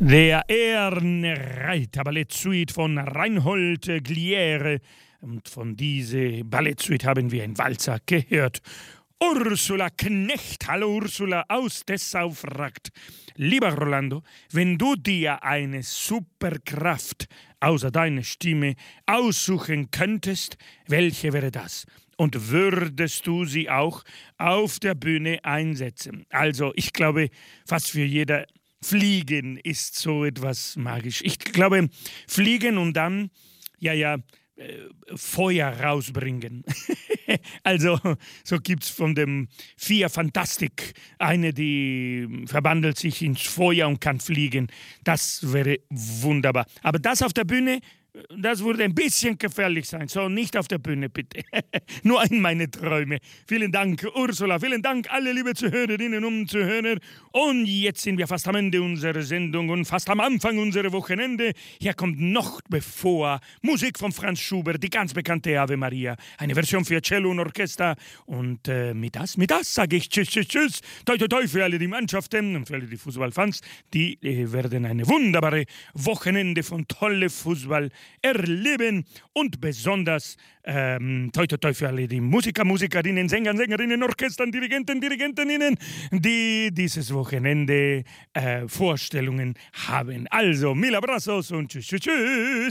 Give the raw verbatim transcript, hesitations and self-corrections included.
Der Ehrenreiter Ballettsuite von Reinhold Gliere. Und von dieser Ballettsuite haben wir einen Walzer gehört. Ursula Knecht, hallo Ursula aus Dessau fragt: Lieber Rolando, wenn du dir eine Superkraft außer deiner Stimme aussuchen könntest, welche wäre das? Und würdest du sie auch auf der Bühne einsetzen? Also ich glaube, fast für jeder Fliegen ist so etwas magisch. Ich glaube, fliegen und dann, ja, ja, äh, Feuer rausbringen. Also, so gibt es von dem Vier Fantastik eine, die verwandelt sich ins Feuer und kann fliegen. Das wäre wunderbar. Aber das auf der Bühne, das würde ein bisschen gefährlich sein. So, nicht auf der Bühne, bitte. Nur in meine Träume. Vielen Dank, Ursula. Vielen Dank, alle liebe Zuhörerinnen und Zuhörer. Und jetzt sind wir fast am Ende unserer Sendung und fast am Anfang unserer Wochenende. Hier kommt noch bevor Musik von Franz Schubert, die ganz bekannte Ave Maria. Eine Version für Cello und Orchester. Und äh, mit das, mit das sage ich tschüss, tschüss, tschüss. Toi, toi, toi für alle die Mannschaften und für alle die Fußballfans. Die äh, werden eine wunderbare Wochenende von tolle Fußball erleben und besonders ähm, toi, toi, toi für alle die Musiker, Musikerinnen, Sänger, Sängerinnen, Orchestern, Dirigenten, Dirigentinnen, die dieses Wochenende äh, Vorstellungen haben. Also, mil abrazos und tschüss, tschüss, tschüss.